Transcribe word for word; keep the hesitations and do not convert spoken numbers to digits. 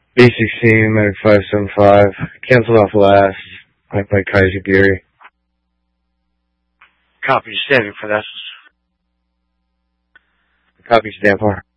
B sixteen, medic five seven five. Canceled off last. Like by Kaiser Geary. Copy, standing for that. Copy, stand for.